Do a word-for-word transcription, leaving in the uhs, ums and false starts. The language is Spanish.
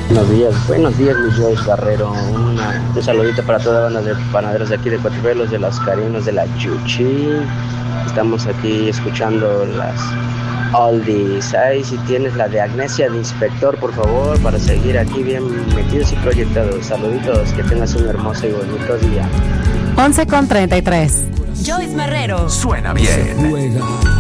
Buenos días, buenos días, mi Joyce Barrero. Una- un saludito para toda la banda de panaderos de aquí de Cuatrivelos, de las Carinos, de la Chuchi. Estamos aquí escuchando las oldies. Ay, si tienes la de Agnesia de Inspector, por favor, para seguir aquí bien metidos y proyectados. Saluditos, que tengas un hermoso y bonito día. once con treinta y tres. Joyce Marrero. Suena bien. Juega